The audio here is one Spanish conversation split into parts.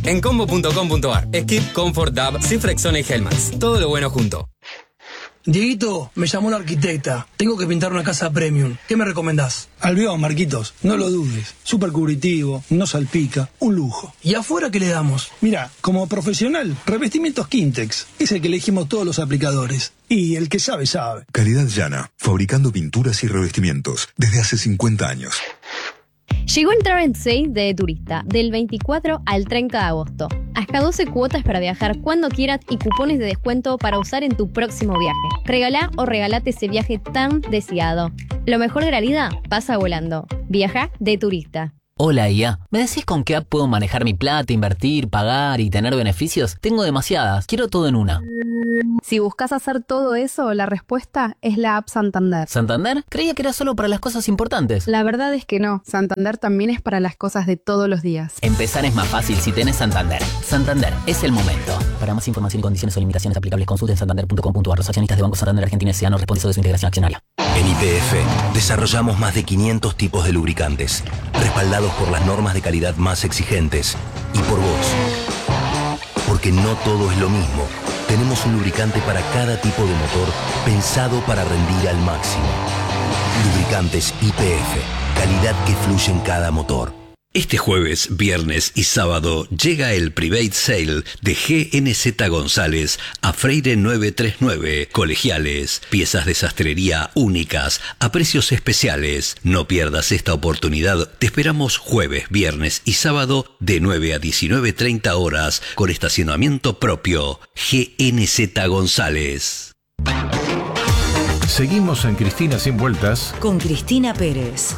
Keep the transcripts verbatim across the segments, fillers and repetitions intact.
en combo punto com punto ar. Skip, Comfort, D A B, Cifrexona y Hellmans. Todo lo bueno junto. Dieguito, me llamó la arquitecta. Tengo que pintar una casa premium. ¿Qué me recomendás? Albión, Marquitos, no lo dudes. Súper cubritivo, no salpica, un lujo. ¿Y afuera qué le damos? Mira, como profesional, revestimientos Quintex. Es el que elegimos todos los aplicadores. Y el que sabe, sabe. Calidad Llana, fabricando pinturas y revestimientos desde hace cincuenta años. Llegó el Travel Sale de Turista, del veinticuatro al treinta de agosto. Hasta doce cuotas para viajar cuando quieras y cupones de descuento para usar en tu próximo viaje. Regalá o regalate ese viaje tan deseado. Lo mejor de la vida pasa volando. Viaja de Turista. Hola I A, ¿me decís con qué app puedo manejar mi plata, invertir, pagar y tener beneficios? Tengo demasiadas, quiero todo en una. Si buscas hacer todo eso, la respuesta es la app Santander. ¿Santander? Creía que era solo para las cosas importantes. La verdad es que no, Santander también es para las cosas de todos los días. Empezar es más fácil si tenés Santander. Santander, es el momento. Para más información y condiciones o limitaciones aplicables, consulten santander punto com punto ar. Los accionistas de Banco Santander Argentina S A no responden de su integración accionaria. En Y P F desarrollamos más de quinientos tipos de lubricantes, respaldados por las normas de calidad más exigentes y por vos. Porque no todo es lo mismo. Tenemos un lubricante para cada tipo de motor pensado para rendir al máximo. Lubricantes Y P F, calidad que fluye en cada motor. Este jueves, viernes y sábado llega el Private Sale de G N Z González a Freire novecientos treinta y nueve. Colegiales, piezas de sastrería únicas a precios especiales. No pierdas esta oportunidad. Te esperamos jueves, viernes y sábado de nueve a diecinueve treinta horas con estacionamiento propio. G N Z González. Seguimos en Cristina Sin Vueltas con Cristina Pérez.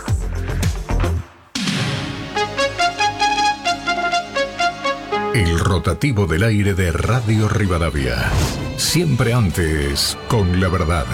El rotativo del aire de Radio Rivadavia. Siempre antes, con la verdad.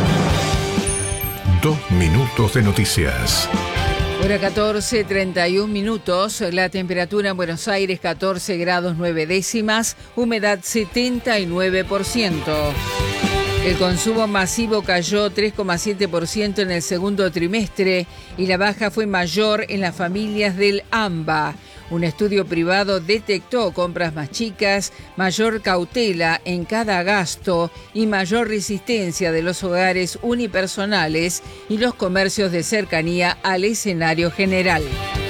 Dos minutos de noticias. Hora catorce, treinta y un minutos. La temperatura en Buenos Aires, catorce grados nueve décimas. Humedad setenta y nueve por ciento. El consumo masivo cayó tres coma siete por ciento en el segundo trimestre y la baja fue mayor en las familias del AMBA. Un estudio privado detectó compras más chicas, mayor cautela en cada gasto y mayor resistencia de los hogares unipersonales y los comercios de cercanía al escenario general.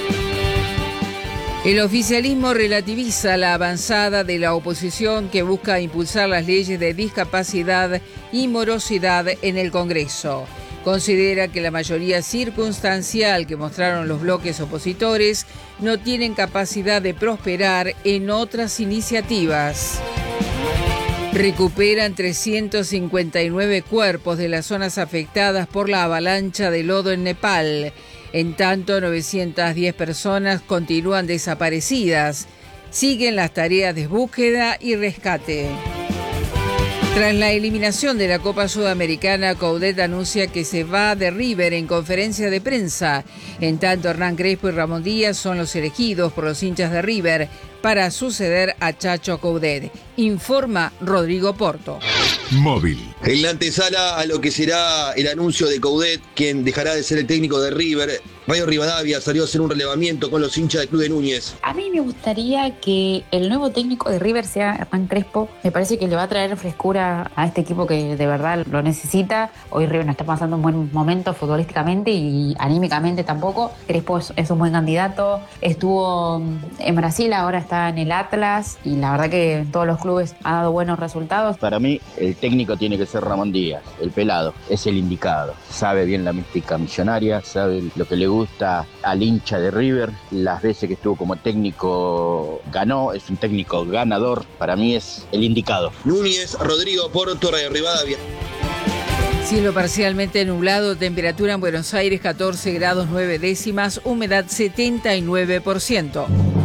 El oficialismo relativiza la avanzada de la oposición que busca impulsar las leyes de discapacidad y morosidad en el Congreso. Considera que la mayoría circunstancial que mostraron los bloques opositores no tienen capacidad de prosperar en otras iniciativas. Recuperan trescientos cincuenta y nueve cuerpos de las zonas afectadas por la avalancha de lodo en Nepal. En tanto, novecientas diez personas continúan desaparecidas. Siguen las tareas de búsqueda y rescate. Tras la eliminación de la Copa Sudamericana, Coudet anuncia que se va de River en conferencia de prensa. En tanto, Hernán Crespo y Ramón Díaz son los elegidos por los hinchas de River para suceder a Chacho Coudet. Informa Rodrigo Porto. Móvil. En la antesala a lo que será el anuncio de Coudet, quien dejará de ser el técnico de River, Radio Rivadavia salió a hacer un relevamiento con los hinchas del Club de Núñez. A mí me gustaría que el nuevo técnico de River sea Hernán Crespo. Me parece que le va a traer frescura a este equipo que de verdad lo necesita. Hoy River no está pasando un buen momento futbolísticamente y anímicamente tampoco. Crespo es, es un buen candidato. Estuvo en Brasil, ahora está en el Atlas y la verdad que todos los clubes han dado buenos resultados. Para mí el técnico tiene que ser Ramón Díaz, el pelado, es el indicado. Sabe bien la mística millonaria, sabe lo que le gusta al hincha de River. Las veces que estuvo como técnico ganó, es un técnico ganador. Para mí es el indicado. Núñez, Rodrigo Porto, Radio Rivadavia. Cielo parcialmente nublado, temperatura en Buenos Aires catorce grados nueve décimas, humedad setenta y nueve por ciento.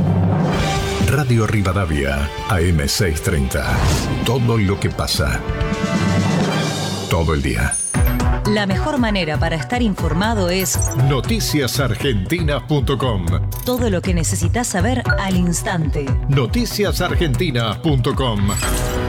Radio Rivadavia, A M seiscientos treinta. Todo lo que pasa. Todo el día. La mejor manera para estar informado es noticias argentinas punto com. Todo lo que necesitas saber al instante. noticias argentinas punto com.